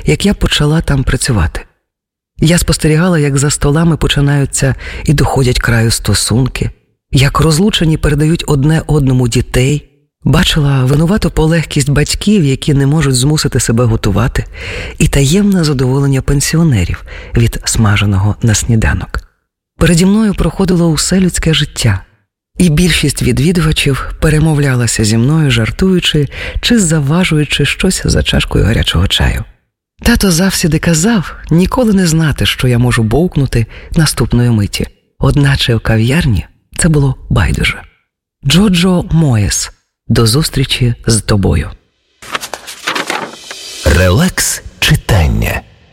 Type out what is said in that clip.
як я почала там працювати. Я спостерігала, як за столами починаються і доходять краю стосунки, як розлучені передають одне одному дітей, бачила винувату полегкість батьків, які не можуть змусити себе готувати, і таємне задоволення пенсіонерів від смаженого на сніданок. Переді мною проходило усе людське життя, і більшість відвідувачів перемовлялася зі мною, жартуючи чи заважуючи щось за чашкою гарячого чаю. Тато завсіди казав ніколи не знати, що я можу бовкнути наступної миті, одначе в кав'ярні це було байдуже. Джоджо Моєс. До зустрічі з тобою. Релакс читання.